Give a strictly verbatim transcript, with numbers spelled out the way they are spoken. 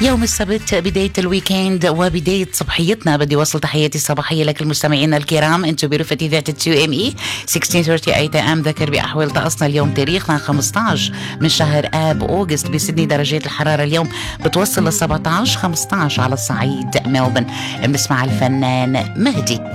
يوم السبت بداية الويكند وبداية صبحيتنا. بدي وصل تحياتي الصباحية لك المستمعين الكرام. انتم برفة إذاعة التيو ام اي ستة عشر ثلاثين اي ام. ذكر بأحوال طقسنا اليوم تاريخنا خمسة عشر من شهر آب أوغست. بسدني درجات الحرارة اليوم بتوصل ل سبعة عشر خمسة عشر على الصعيد ملبن. بنسمع الفنان مهدي.